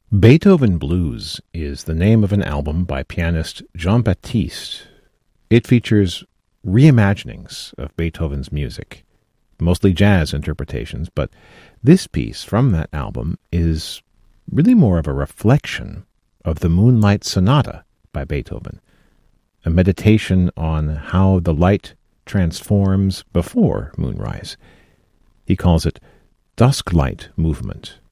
Beethoven Blues is the name of an album by pianist Jean-Baptiste. It features reimaginings of Beethoven's music, mostly jazz interpretations, but this piece from that album is really more of a reflection of the Moonlight Sonata by Beethoven, a meditation on how the light transforms before moonrise. He calls it Dusk Light Movement.